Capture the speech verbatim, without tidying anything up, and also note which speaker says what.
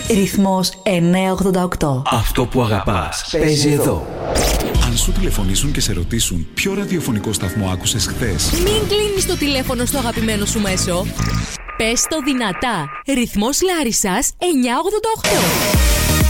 Speaker 1: Ρυθμός εννιακόσια ογδόντα οκτώ.
Speaker 2: Αυτό που αγαπάς παίζει εδώ.
Speaker 3: Αν σου τηλεφωνήσουν και σε ρωτήσουν ποιο ραδιοφωνικό σταθμό άκουσες χθες,
Speaker 4: μην κλείνεις το τηλέφωνο στο αγαπημένο σου μέσο. Πες το δυνατά. Ρυθμός Λάρισσας εννιακόσια ογδόντα οκτώ.